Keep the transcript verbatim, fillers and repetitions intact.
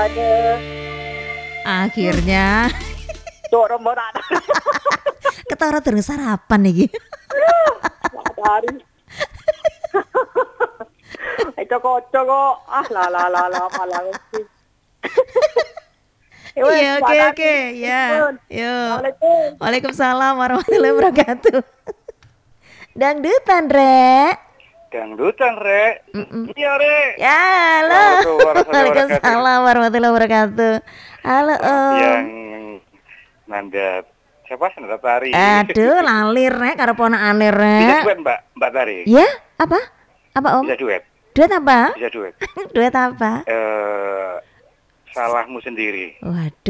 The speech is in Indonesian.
Aduh. Akhirnya Cok rombongan tak ketara durung sarapan iki. hari. Itu kocok kok. Ah lah lah lah lah malah mesti. Iya, oke oke ya. Yo. Waalaikumsalam warahmatullahi wabarakatuh. Dangdutan, Rek. Dangdutan, Rek. Iya, Rek. Ya, halo. Waalaikumsalam warahmatullahi wabarakatuh. Halo, Om. Yang nandat siapa? Nanda Tari. Aduh, lali Rek karo ponakane, Rek. Bisa duet, Mbak, Mbak Tari. Ya, apa? Apa, Om? Bisa duet. Duet apa? Bisa duet. Duet apa? Eh, salahmu sendiri. Waduh.